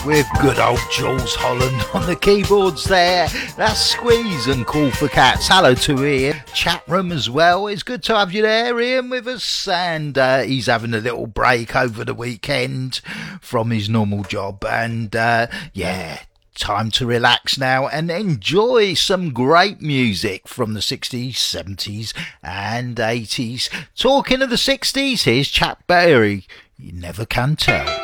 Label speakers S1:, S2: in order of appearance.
S1: with good old Jules Holland on the keyboards there. That's Squeeze and Call for Cats. Hello to Ian. Chat room as well. It's good to have you there, Ian, with us. And he's having a little break over the weekend from his normal job. And yeah, time to relax now and enjoy some great music from the 60s, 70s and 80s. Talking of the 60s, here's Chuck Berry. You never can tell.